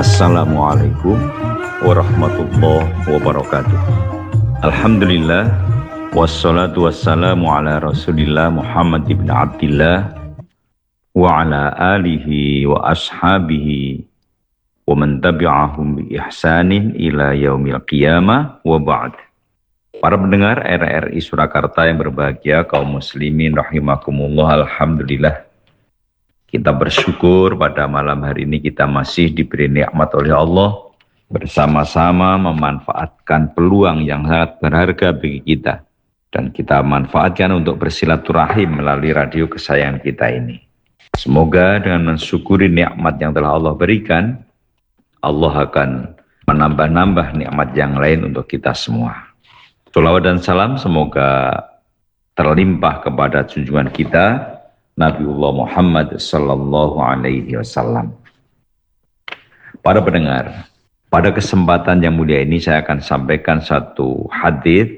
Assalamualaikum warahmatullahi wabarakatuh. Alhamdulillah, wassalatu wassalamu ala rasulillah Muhammad ibn Abdillah wa ala alihi wa ashabihi wa man tabi'ahum bi ihsanin ila yaumil qiyamah wa ba'd. Para pendengar RRI Surakarta yang berbahagia, kaum muslimin rahimakumullah, alhamdulillah. Kita bersyukur pada malam hari ini kita masih diberi nikmat oleh Allah bersama-sama memanfaatkan peluang yang sangat berharga bagi kita. Dan kita manfaatkan untuk bersilaturahim melalui radio kesayangan kita ini. Semoga dengan mensyukuri nikmat yang telah Allah berikan, Allah akan menambah-nambah nikmat yang lain untuk kita semua. Sholawat dan salam semoga terlimpah kepada junjungan kita, Nabiullah Muhammad sallallahu alaihi wasallam. Para pendengar, pada kesempatan yang mulia ini saya akan sampaikan satu hadis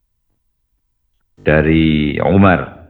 dari Umar.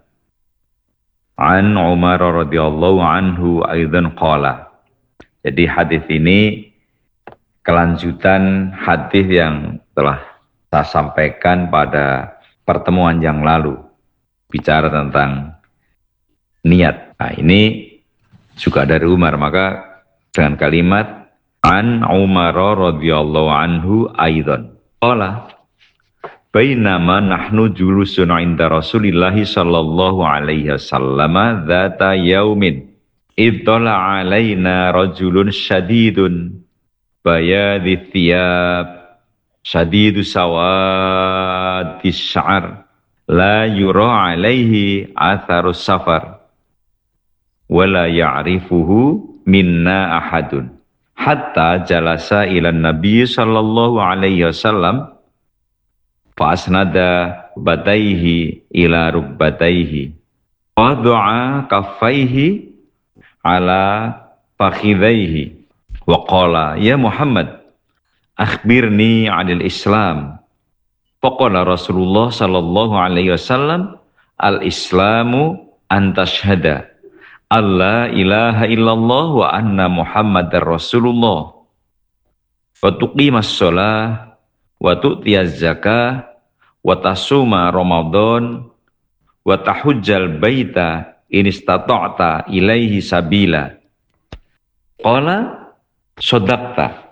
An Umar radhiyallahu anhu aidan qala. Jadi hadis ini kelanjutan hadis yang telah saya sampaikan pada pertemuan yang lalu, bicara tentang niat. Nah, ini juga dari Umar, maka dengan kalimat an Umar radhiyallahu anhu aidan qala bainama nahnu julusun 'inda Rasulillah sallallahu alaihi wasallam dzata yaumin ittala 'alaina rajulun syadidun bayadhi thiyab syadidu sawadis sya'ar la yura 'alaihi atharus safar wala ya'rifuhu minna ahadun hatta jalasa ilan nabi sallallahu alaihi wasallam fa asnada bataihi ila rukbataihi wa du'a kaffaihi ala fakhidaihi wa qala ya Muhammad akhbirni 'anil Islam. Faqala Rasulullah sallallahu alaihi wasallam al-islamu an tashhada alla ilaha illallah wa anna muhammadar rasulullah wa tuqimas shalah wa tu'tiyaz zakah wa tasuma ramadan wa tahujjal baita in istata'ta ilaihi sabila. Qala sadaqta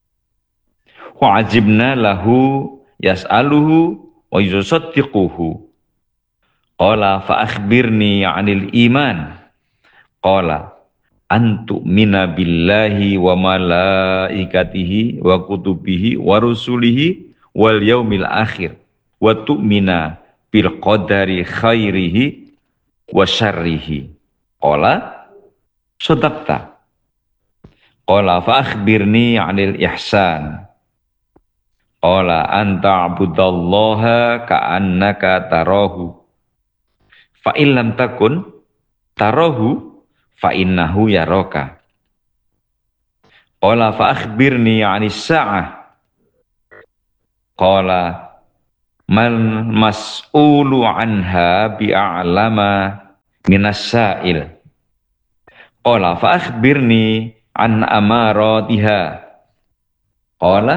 wa ajibna lahu yas'aluhu wa yusaddiquhu. Qala fa akhbirni 'anil iman. Qala antu'mina billahi wa malaikatihi wa kutubihi wa rusulihi wal yaumil akhir wa tu'mina bil qadari khairihi wa syarrihi. Qala sadaqta. Qala fa akhbirni 'anil ihsan. Qala anta 'budallaha ka'annaka tarahu fa illam takun tarahu fa innahu yaraka. Qala fa akhbirni 'anis sa'ah. Qala mal mas'ulu 'anha bi'a'lama minas sa'il. Qala fa akhbirni 'an amaratiha. Qala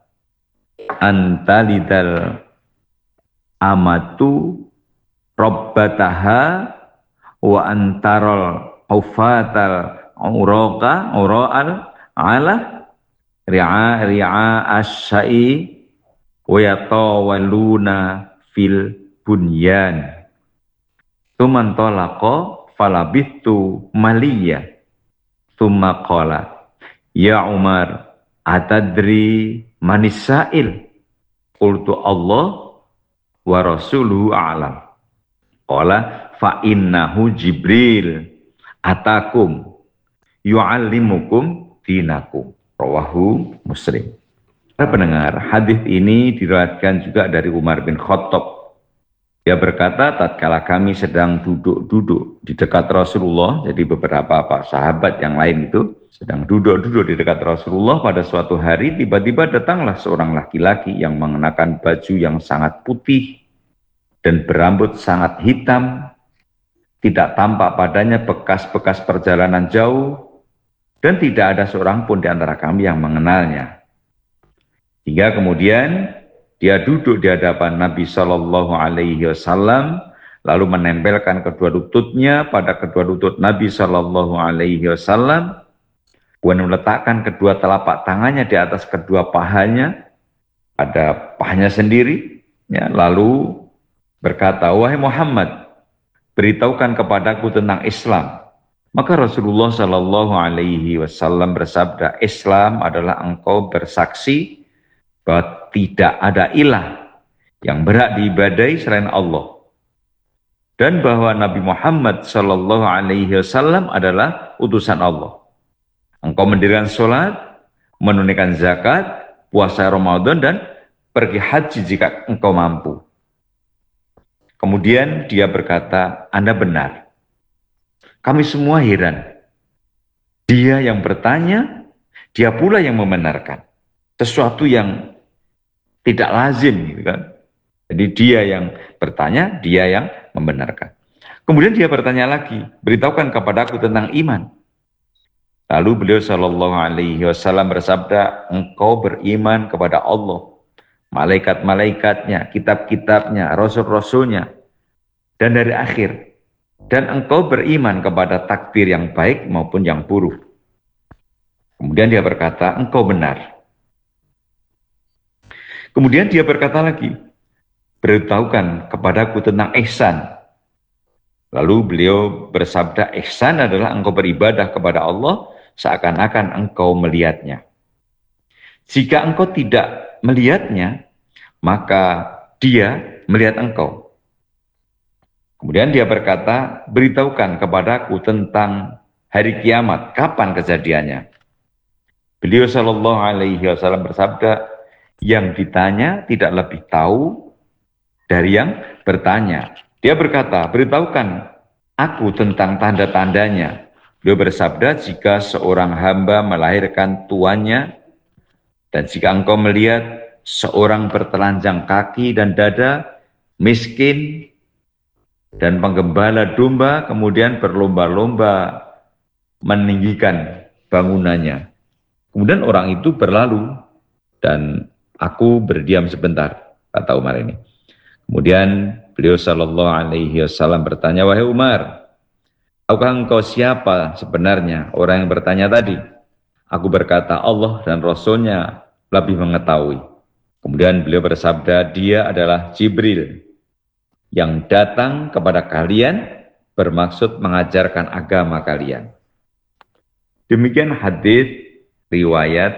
antalidal amatu rabbataha wa antarol ufatal ura'al ala ri'a as-sa'i wa yatawalluna fil bunyan. Tuman talaqa falabittu maliyya. Thumma qala ya Umar atadri manis sa'il. Qultu Allah wa rasuluhu a'lam. Qala fa innahu Jibril atakum yu'allimukum dinakum. Rawahu Muslim. Para pendengar, hadis ini diriwayatkan juga dari Umar bin Khattab. Dia berkata, tatkala kami sedang duduk-duduk di dekat Rasulullah, jadi beberapa sahabat yang lain itu sedang duduk-duduk di dekat Rasulullah, pada suatu hari tiba-tiba datanglah seorang laki-laki yang mengenakan baju yang sangat putih dan berambut sangat hitam. Tidak tampak padanya bekas-bekas perjalanan jauh dan tidak ada seorang pun di antara kami yang mengenalnya. Hingga kemudian dia duduk di hadapan Nabi Shallallahu Alaihi Wasallam, lalu menempelkan kedua lututnya pada kedua lutut Nabi Shallallahu Alaihi Wasallam, kemudian meletakkan kedua telapak tangannya di atas kedua pahanya, pada pahanya sendiri, ya, lalu berkata, wahai Muhammad, beritahukan kepadaku tentang Islam. Maka Rasulullah Shallallahu Alaihi Wasallam bersabda, Islam adalah engkau bersaksi bahwa tidak ada ilah yang berhak diibadahi selain Allah, dan bahwa Nabi Muhammad Shallallahu Alaihi Wasallam adalah utusan Allah. Engkau mendirikan sholat, menunaikan zakat, puasa Ramadan, dan pergi haji jika engkau mampu. Kemudian dia berkata, Anda benar. Kami semua heran. Dia yang bertanya, dia pula yang membenarkan. Sesuatu yang tidak lazim, gitu kan. Jadi dia yang bertanya, dia yang membenarkan. Kemudian dia bertanya lagi, beritahukan kepadaku tentang iman. Lalu beliau Shallallahu Alaihi Wasallam bersabda, engkau beriman kepada Allah, malaikat-malaikatnya, kitab-kitabnya, rasul-rasulnya, dan dari akhir. Dan engkau beriman kepada takdir yang baik maupun yang buruk. Kemudian dia berkata, engkau benar. Kemudian dia berkata lagi, beritahukan kepadaku tentang ihsan. Lalu beliau bersabda, ihsan adalah engkau beribadah kepada Allah seakan-akan engkau melihatnya. Jika engkau tidak melihatnya, maka dia melihat engkau. Kemudian dia berkata, beritahukan kepadaku tentang hari kiamat, kapan kejadiannya. Beliau Shallallahu Alaihi Wasallam bersabda, yang ditanya tidak lebih tahu dari yang bertanya. Dia berkata, beritahukan aku tentang tanda-tandanya. Beliau bersabda, jika seorang hamba melahirkan tuannya, dan jika engkau melihat seorang bertelanjang kaki dan dada, miskin, dan penggembala domba, kemudian berlomba-lomba meninggikan bangunannya. Kemudian orang itu berlalu, dan aku berdiam sebentar, kata Umar ini. Kemudian beliau Shallallahu Alaihi Wasallam bertanya, wahai Umar, tahukah engkau siapa sebenarnya orang yang bertanya tadi? Aku berkata, Allah dan Rasulnya lebih mengetahui. Kemudian beliau bersabda, dia adalah Jibril yang datang kepada kalian bermaksud mengajarkan agama kalian. Demikian hadis riwayat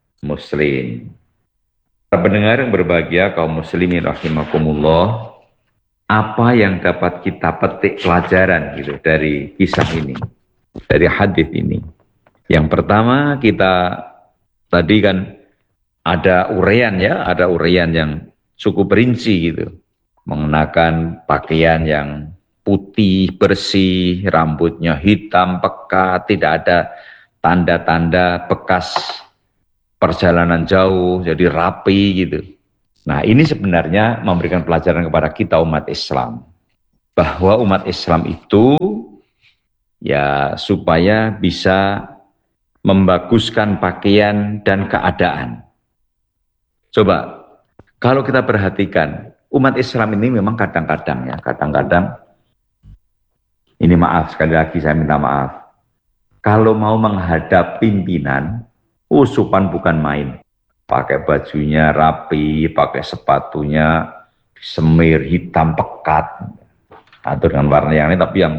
Muslim. Para pendengar yang berbahagia, kaum muslimin rahimakumullah, apa yang dapat kita petik pelajaran gitu dari kisah ini, dari hadis ini? Yang pertama, kita tadi kan ada uraian ya, ada uraian yang cukup rinci gitu, mengenakan pakaian yang putih, bersih, rambutnya hitam, pekat, tidak ada tanda-tanda bekas perjalanan jauh, jadi rapi gitu. Nah, ini sebenarnya memberikan pelajaran kepada kita umat Islam, bahwa umat Islam itu ya supaya bisa membaguskan pakaian dan keadaan. Coba, kalau kita perhatikan, umat Islam ini memang kadang-kadang ya, kadang-kadang, ini maaf, sekali lagi saya minta maaf, kalau mau menghadap pimpinan, usupan bukan main. Pakai bajunya rapi, pakai sepatunya semir hitam pekat, atau dengan warna yang ini tapi yang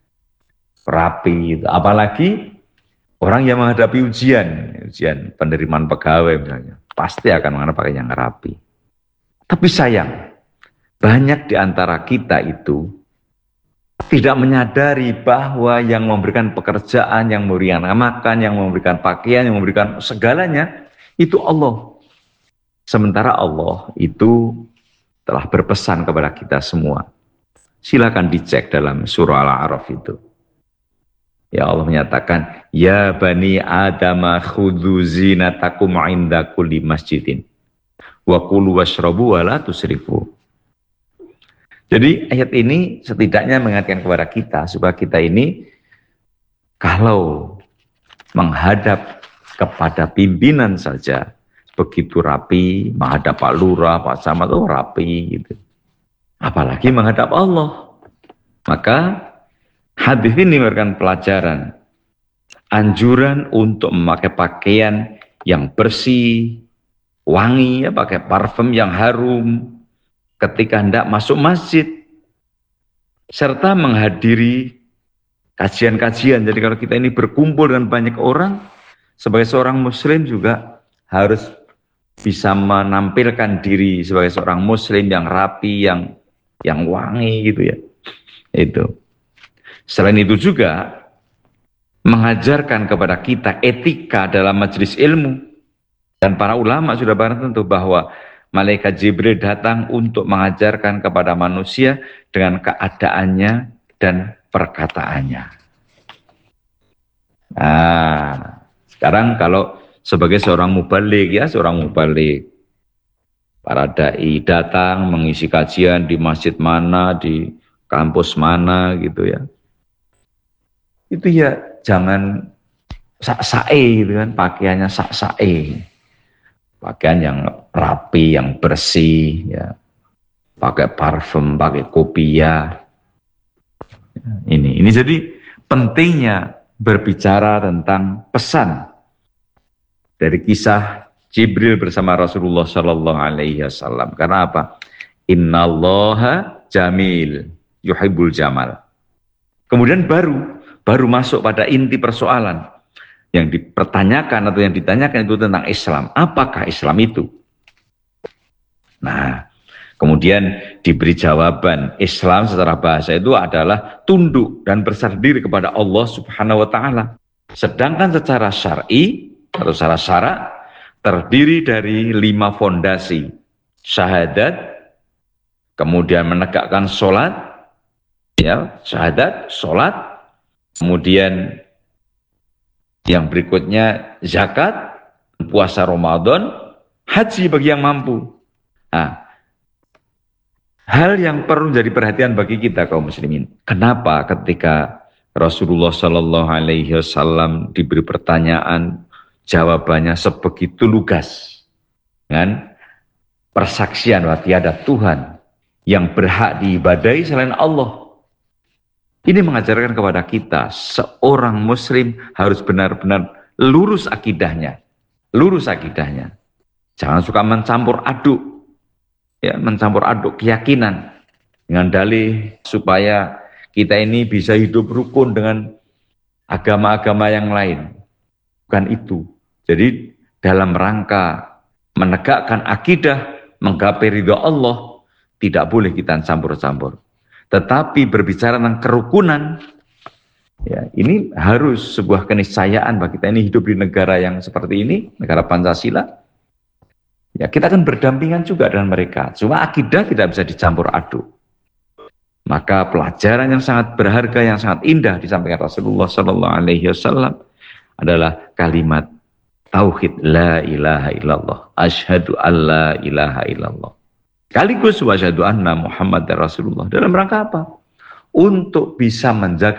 rapi. Apalagi orang yang menghadapi ujian penerimaan pegawai misalnya, pasti akan mengenai pakai yang rapi. Tapi sayang, banyak di antara kita itu tidak menyadari bahwa yang memberikan pekerjaan, yang memberikan makan, yang memberikan pakaian, yang memberikan segalanya, itu Allah. Sementara Allah itu telah berpesan kepada kita semua. Silakan dicek dalam surah Al-A'raf itu. Ya Allah menyatakan, ya bani Adam khudzu zinatakum 'inda kulli masjidin wa kulu washrabu wa la tusrifu. Jadi ayat ini setidaknya mengingatkan kepada kita supaya kita ini kalau menghadap kepada pimpinan saja begitu rapi, menghadap Pak Lurah, Pak Camat, oh rapi gitu. Apalagi menghadap Allah. Maka hadis ini memberikan pelajaran, anjuran untuk memakai pakaian yang bersih, wangi, ya, pakai parfum yang harum ketika hendak masuk masjid, serta menghadiri kajian-kajian. Jadi kalau kita ini berkumpul dengan banyak orang, sebagai seorang muslim juga harus bisa menampilkan diri sebagai seorang muslim yang rapi, yang wangi gitu ya. Itu. Selain itu juga mengajarkan kepada kita etika dalam majelis ilmu. Dan para ulama sudah barang tentu bahwa malaikat Jibril datang untuk mengajarkan kepada manusia dengan keadaannya dan perkataannya. Nah, sekarang kalau sebagai seorang mubalik, ya seorang mubalik, para dai datang mengisi kajian di masjid mana, di kampus mana gitu ya. Itu ya jangan sak-sae gitu kan, pakaiannya sak-sae. Pakaian yang rapi, yang bersih ya. Pakai parfum, pakai kopiah. Ini jadi pentingnya berbicara tentang pesan dari kisah Jibril bersama Rasulullah Shallallahu Alaihi Wasallam. Karena apa? Innallaha jamil, yuhibbul jamal. Kemudian baru masuk pada inti persoalan yang dipertanyakan atau yang ditanyakan itu tentang Islam. Apakah Islam itu? Nah, kemudian diberi jawaban, Islam secara bahasa itu adalah tunduk dan bersandar diri kepada Allah Subhanahu wa taala. Sedangkan secara syar'i atau secara syarak terdiri dari 5 fondasi. Syahadat, kemudian menegakkan sholat, ya, syahadat, sholat, kemudian yang berikutnya zakat, puasa Ramadan, haji bagi yang mampu. Nah, hal yang perlu jadi perhatian bagi kita kaum muslimin. Kenapa ketika Rasulullah Shallallahu Alaihi Wasallam diberi pertanyaan, jawabannya sebegitu lugas, kan? Persaksian bahwa tiada Tuhan yang berhak diibadahi selain Allah. Ini mengajarkan kepada kita, seorang muslim harus benar-benar lurus akidahnya. Lurus akidahnya. Jangan suka mencampur aduk. Ya, mencampur aduk keyakinan dengan dalih supaya kita ini bisa hidup rukun dengan agama-agama yang lain. Bukan itu. Jadi dalam rangka menegakkan akidah, menggapai ridha Allah, tidak boleh kita campur-campur. Tetapi berbicara tentang kerukunan, ya, ini harus sebuah keniscayaan bagi kita ini hidup di negara yang seperti ini, negara Pancasila. Ya, kita akan berdampingan juga dengan mereka. Cuma akidah tidak bisa dicampur aduk. Maka pelajaran yang sangat berharga, yang sangat indah disampaikan Rasulullah Sallallahu Alaihi Wasallam adalah kalimat tauhid la ilaha illallah, asyhadu alla ilaha illallah. Sekaligus wa asyhadu anna Muhammad Rasulullah. Dalam rangka apa? Untuk bisa menjaga